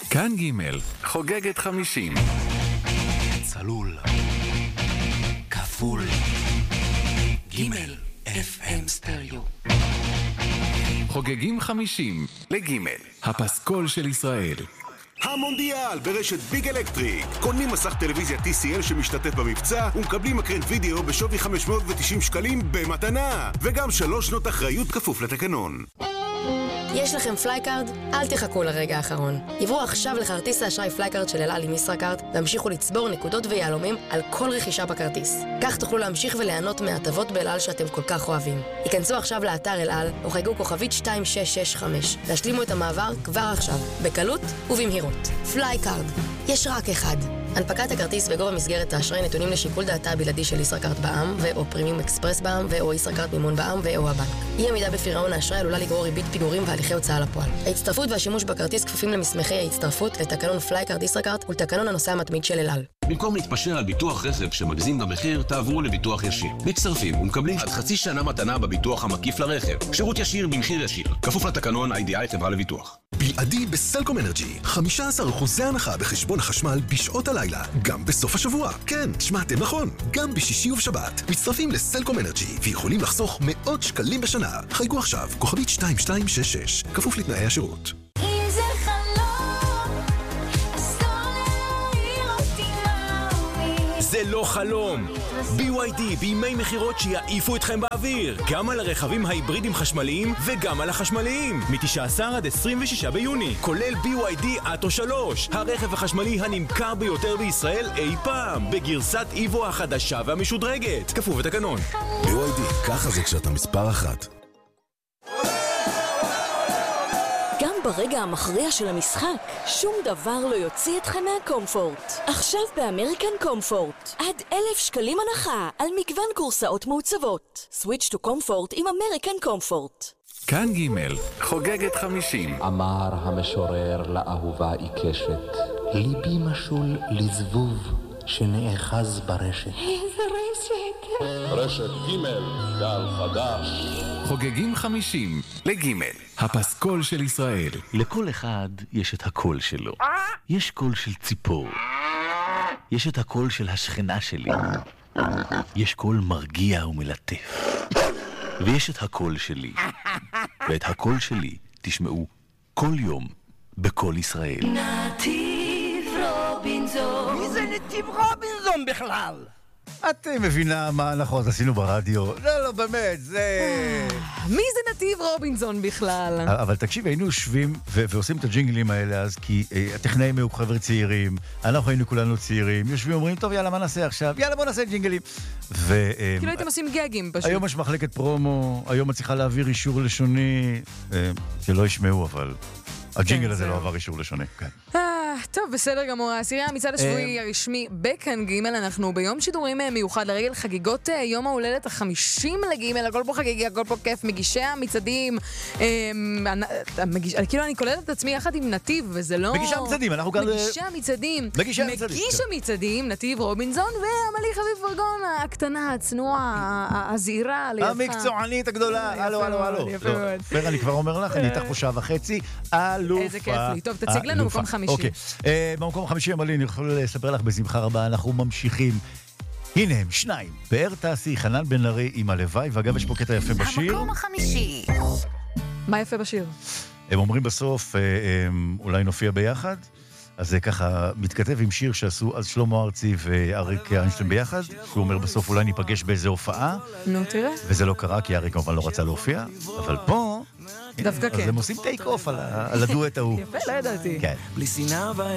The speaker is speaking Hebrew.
כאן ג' חוגגת 50. צלול כפול ג' FM סטריאו. חוגגים 50 לג' הפסקול של ישראל. המונדיאל ברשת ביג אלקטריק. קונים מסך טלוויזיה TCL שמשתתף במבצע ומקבלים מקרן וידאו בשווי 590 שקלים במתנה, וגם 3 שנות אחריות כפוף לתקנון. יש לכם פלייקארד? אל תחכו לרגע האחרון. עברו עכשיו לכרטיס האשראי פלייקארד של אל על עם ישראכרט והמשיכו לצבור נקודות ויהלומים על כל רכישה בכרטיס. כך תוכלו להמשיך וליהנות מהטבות באל על שאתם כל כך אוהבים. היכנסו עכשיו לאתר אל על או חייגו כוכבית 2665. להשלימו את המעבר כבר עכשיו, בקלות ובמהירות. פלייקארד, יש רק אחד. הנפקת הכרטיס וגובה מסגרת האשראי נתונים לשיקול דעתה הבלעדי של ישראכרט בע"מ ו/או פרימיום אקספרס בע"מ ו/או ישראכרט מימון בע"מ ו/או הבנק. אי עמידה בפירעון האשראי עלולה לגרור ריבית פיגורים והליכי הוצאה לפועל. ההצטרפות והשימוש בכרטיס כפופים למסמכי ההצטרפות, לתקנון פלייקארד ישראכרט ולתקנון הנוסע המתמיד של אל על. במקום להתפשר על ביטוח רכב שמגזים במחיר, תעברו לביטוח ישיר. מצטרפים ומקבלים עד חצי שנה מתנה בביטוח המקיף לרכב. שירות ישיר במחיר ישיר. כפוף לתקנון IDI חברה לביטוח. בלעדי בסלקום אנרג'י, 15% הנחה בחשבון החשמל בשעות הלילה, גם בסוף השבוע. כן, שמעתם נכון, גם בשישי ובשבת. מצטרפים לסלקום אנרג'י ויכולים לחסוך מאות שקלים בשנה. חייגו עכשיו, כוכבית 2266, כפוף לתנאי השירות. זה לא חלום. BYD בימי מחירות שיעיפו אתכם באוויר, גם על הרכבים ההיברידים חשמליים וגם על החשמליים, מ-19 עד 26 ביוני, כולל BYD אטו 3, הרכב החשמלי הנמכר ביותר בישראל אי פעם, בגרסת איבו החדשה והמשודרגת, כפוף לתקנון. BYD, ככה זה כשאתה מספר אחת. גם ברגע המכריע של המשחק, שום דבר לא יוציא אתכם מהקומפורט. עכשיו באמריקן קומפורט, עד 1,000 שקלים הנחה על מגוון קורסאות מעוצבות. סוויץ' טו קומפורט עם אמריקן קומפורט. כאן ג' חוגגת 50. אמר המשורר לאהובה עיקשת, ליבי משול לזבוב שנאחז ברשת. איזה רשת? רשת ג' גל חדש. חוגגים 50 לג' הפסקול של ישראל. לכל אחד יש את הקול שלו. יש קול של ציפור. יש את הקול של השכנה שלי. יש קול מרגיע ומלטף. ויש את הקול שלי. ואת הקול שלי תשמעו כל יום בכל ישראל. נתיב רובינזון. מי זה נתיב רובינזון בכלל? את מבינה מה אנחנו עשינו ברדיו? לא, באמת, זה... מי זה נתיב רובינזון בכלל? אבל תקשיב, היינו יושבים ועושים את הג'ינגלים האלה אז, כי הטכנאים היו חבר'ה צעירים, אנחנו היינו כולנו צעירים, יושבים ואומרים, טוב, יאללה, מה נעשה עכשיו? יאללה, בוא נעשה ג'ינגלים. כאילו הייתם עושים גגים פשוט. היום יש מחלקת פרומו, היום מצליחה להעביר אישור לשוני, שלא ישמעו, אבל הג'ינגל הזה לא עבר אישור לשוני, כן. טוב, בסדר גמור. העשירי המצעד השבועי הרשמי בכאן ג' אנחנו ביום שידורים מיוחד לרגל חגיגות יום ההולדת ה-50 לג' הכל פה חגיגי, הכל פה כיף, מגישי המצעדים, כאילו אני כוללת את עצמי יחד עם נתיב, וזה לא... מגישי המצעדים, אנחנו כאן... מגיש המצעדים, נתיב רובינזון, ועמלי חביב פרגון, הקטנה, הצנועה, הזהירה, המקצוענית הגדולה, הלו. פר, אני כבר אומר לך, אני איתך פה שעה וחצי, אלופה. איזה כיף לי. טוב, תציג לנו מקום 50. אוקיי. במקום 50, אמלי, אני יכול לספר לך בשמחה רבה, אנחנו ממשיכים. הנה הם, 2. באר תעשי, חנן בן ארי עם הלוואי, ואגב יש פה קטע יפה בשיר. המקום 50. מה יפה בשיר? הם אומרים בסוף, אולי נופיע ביחד, אז זה ככה מתכתב עם שיר שעשו אז שלמה ארצי ואריק איינשטיין ביחד, שהוא אומר בסוף אולי ניפגש באיזו הופעה. נו, תראה. וזה לא קרה, כי אריק כמובן לא רצה להופיע, אבל פה... דווקא כן. אז הם עושים טייק אוף על הדואט ההוא. יפה, לא ידעתי. כן. בלי שנאה